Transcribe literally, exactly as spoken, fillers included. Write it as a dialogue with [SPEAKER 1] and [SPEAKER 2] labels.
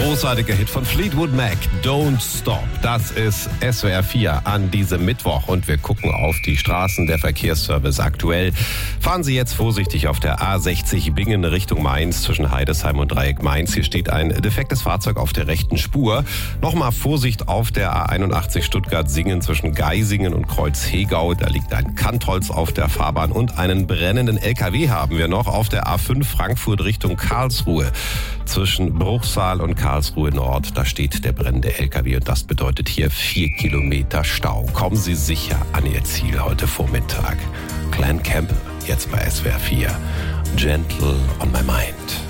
[SPEAKER 1] großartiger Hit von Fleetwood Mac, Don't Stop. Das ist S W R vier an diesem Mittwoch und wir gucken auf die Straßen. Der Verkehrsservice aktuell. Fahren Sie jetzt vorsichtig auf der A sechzig Bingen Richtung Mainz zwischen Heidesheim und Dreieck Mainz. Hier steht ein defektes Fahrzeug auf der rechten Spur. Nochmal Vorsicht auf der A einundachtzig Stuttgart-Singen zwischen Geisingen und Kreuz-Hegau. Da liegt ein Kantholz auf der Fahrbahn und einen brennenden L K W haben wir noch auf der A fünf Frankfurt Richtung Karlsruhe. Zwischen Bruchsal und Karlsruhe Nord, da steht der brennende L K W und das bedeutet hier vier Kilometer Stau. Kommen Sie sicher an Ihr Ziel heute Vormittag. Glenn Campbell, jetzt bei S W R vier. Gentle on my mind.